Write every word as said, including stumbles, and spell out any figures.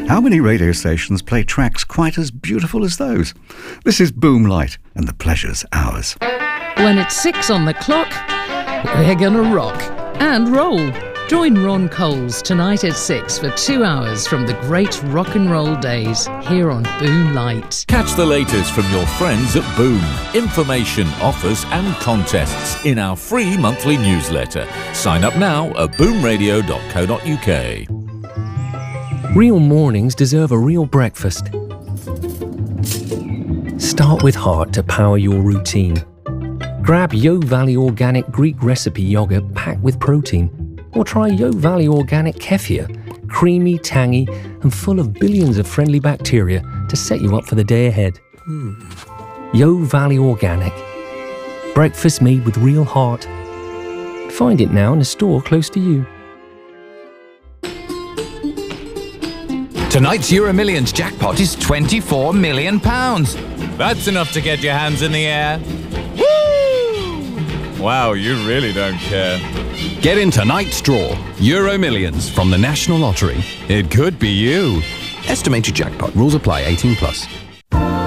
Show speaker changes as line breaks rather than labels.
How many radio stations play tracks quite as beautiful as those? This is Boomlight, and the pleasure's ours.
When it's six on the clock, we're gonna rock and roll. Join Ron Coles tonight at six for two hours from the great rock and roll days here on Boomlight.
Catch the latest from your friends at Boom. Information, offers and contests in our free monthly newsletter. Sign up now at boom radio dot co dot u k.
Real mornings deserve a real breakfast. Start with heart to power your routine. Grab Yo Valley Organic Greek recipe yogurt packed with protein. Or try Yo Valley Organic Kefir, creamy, tangy, and full of billions of friendly bacteria to set you up for the day ahead. Mm. Yo Valley Organic. Breakfast made with real heart. Find it now in a store close to you.
Tonight's Euro Millions jackpot is twenty-four million pounds.
That's enough to get your hands in the air. Woo! Wow, you really don't care.
Get in tonight's draw. Euro Millions from the National Lottery. It could be you. Estimated jackpot. Rules apply. eighteen plus.